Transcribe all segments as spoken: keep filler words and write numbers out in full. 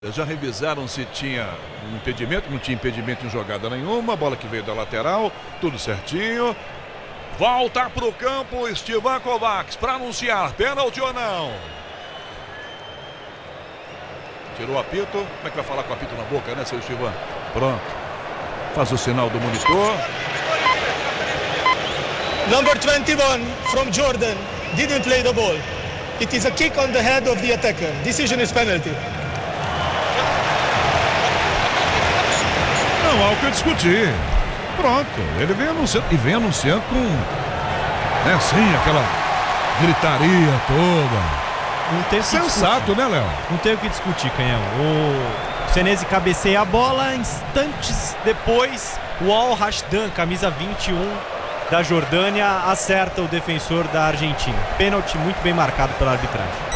Já revisaram se tinha um impedimento, não tinha impedimento em jogada nenhuma, bola que veio da lateral, tudo certinho. Volta para o campo, Estivan Kovacs, para anunciar, pênalti ou não? Tirou o apito, como é que vai falar com o apito na boca, né, seu Estivan? Pronto, faz o sinal do monitor. Number twenty-one from Jordan didn't play the ball. It is a kick on the head of the attacker. Decision is penalty. Não há o que discutir. Pronto, ele vem anunciando e vem anunciando com, né, assim, aquela gritaria toda. Não tem sensato, né, Léo? Não tem o que discutir, Canhão. O Senesi cabeceia a bola, instantes depois, o Al Rashdan, camisa vinte e um da Jordânia, acerta o defensor da Argentina. Pênalti muito bem marcado pela arbitragem.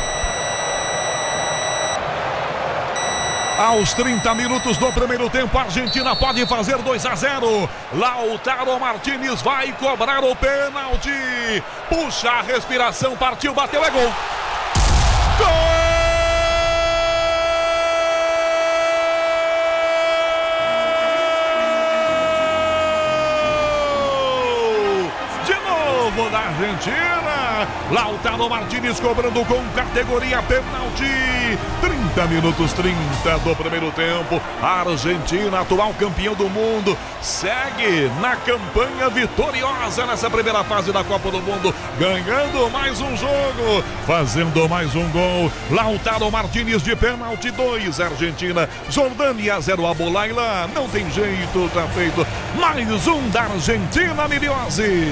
Aos trinta minutos do primeiro tempo, a Argentina pode fazer dois a zero. Lautaro Martínez vai cobrar o pênalti. Puxa a respiração, partiu, bateu, é gol. Gol! Da Argentina, Lautaro Martínez cobrando com categoria pênalti. Trinta minutos, trinta do primeiro tempo. A Argentina, atual campeão do mundo, segue na campanha vitoriosa nessa primeira fase da Copa do Mundo, ganhando mais um jogo, fazendo mais um gol. Lautaro Martínez de pênalti, dois Argentina, Jordânia zero, Abulaila, não tem jeito, tá feito. Mais um da Argentina, Miliose.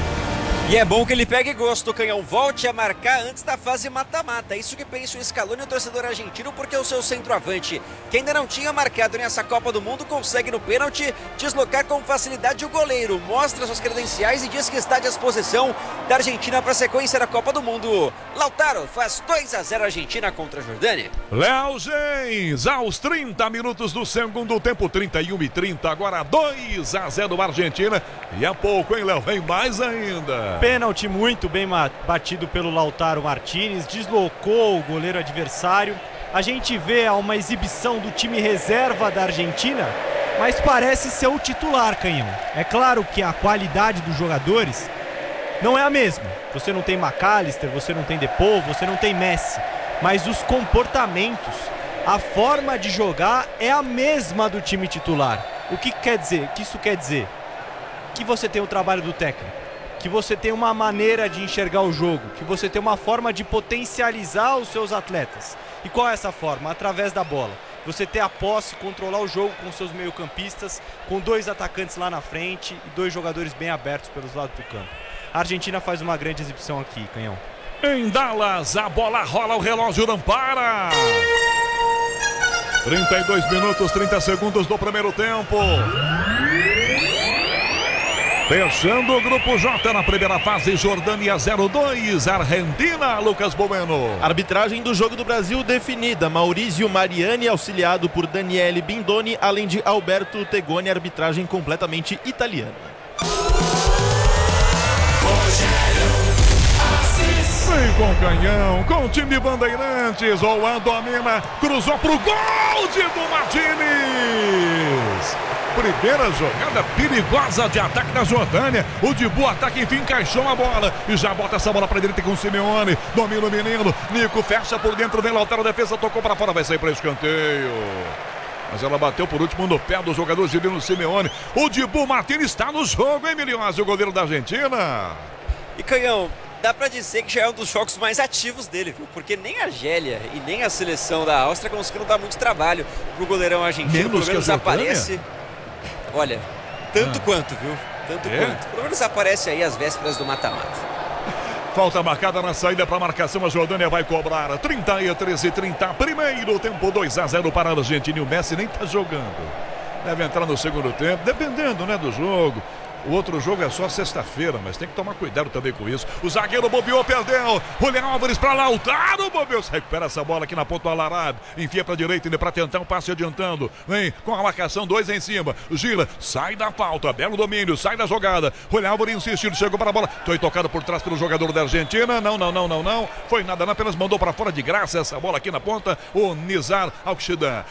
E é bom que ele pegue gosto, Canhão. Volte a marcar antes da fase mata-mata. Isso que pensa o Scaloni, o torcedor argentino, porque o seu centroavante, que ainda não tinha marcado nessa Copa do Mundo, consegue no pênalti deslocar com facilidade o goleiro. Mostra suas credenciais e diz que está à disposição da Argentina para a sequência da Copa do Mundo. Lautaro faz dois a zero Argentina contra a Jordânia. Léo Gens, aos trinta minutos do segundo tempo, trinta e um e trinta, agora dois a zero Argentina. E há pouco, hein, Léo? Vem mais ainda. Pênalti muito bem batido pelo Lautaro Martínez, deslocou o goleiro adversário. A gente vê uma exibição do time reserva da Argentina, mas parece ser o titular, Canhão. É claro que a qualidade dos jogadores não é a mesma. Você não tem McAllister, você não tem Depou, você não tem Messi, mas os comportamentos, a forma de jogar é a mesma do time titular. O que quer dizer? O que isso quer dizer? Que você tem o trabalho do técnico, que você tem uma maneira de enxergar o jogo, que você tem uma forma de potencializar os seus atletas. E qual é essa forma? Através da bola. Você ter a posse, controlar o jogo com seus meio-campistas, com dois atacantes lá na frente e dois jogadores bem abertos pelos lados do campo. A Argentina faz uma grande exibição aqui, Canhão. Em Dallas, a bola rola, o relógio não para. trinta e dois minutos, trinta segundos do primeiro tempo. Fechando o grupo J na primeira fase, Jordânia zero dois, Argentina, Lucas Bueno. Arbitragem do jogo do Brasil definida, Maurizio Mariani, auxiliado por Daniele Bindoni, além de Alberto Tegoni, arbitragem completamente italiana. Vem com o Canhão, com o time Bandeirantes, Oan domina, cruzou pro gol de do Martínez. Primeira jogada perigosa de ataque da Jordânia. O Dibu ataca, enfim, encaixou a bola e já bota essa bola pra direita com o Simeone. Domina o menino, Nico fecha por dentro, vem Lautaro, a defesa tocou pra fora, vai sair pra escanteio. Mas ela bateu por último no pé do jogador Girino Simeone. O Dibu Martínez está no jogo, hein, Miliose, o goleiro da Argentina. E Canhão, dá pra dizer que já é um dos jogos mais ativos dele, viu? Porque nem a Argélia e nem a seleção da Áustria conseguiram dar muito trabalho pro goleirão argentino. Menos Pelo menos que a aparece. Olha, tanto ah. quanto, viu? Tanto é? quanto. Pelo menos aparece aí às vésperas do mata-mata. Falta marcada na saída para marcação, a Jordânia vai cobrar. trinta e três e trinta, primeiro tempo, dois a zero para a Argentina. E o Messi nem tá jogando. Deve entrar no segundo tempo, dependendo, né, do jogo. O outro jogo é só sexta-feira, mas tem que tomar cuidado também com isso. O zagueiro bobeou, perdeu. Julián Álvares para Lautaro, bobeou. Recupera essa bola aqui na ponta do Al-Arab. Enfia para direita ainda para tentar um passe adiantando. Vem com a marcação, dois em cima. Gira, sai da pauta. Belo domínio, sai da jogada. Julián Álvares insistindo, chegou para a bola. Foi tocado por trás pelo jogador da Argentina. Não, não, não, não, não. Foi nada, não. Apenas mandou para fora de graça essa bola aqui na ponta. O Nizar Al-Qidan.